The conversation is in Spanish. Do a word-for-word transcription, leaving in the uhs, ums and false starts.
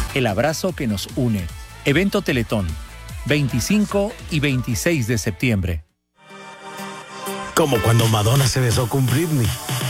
El abrazo que nos une. Evento Teletón, veinticinco y veintiséis de septiembre. Como cuando Madonna se besó con Britney.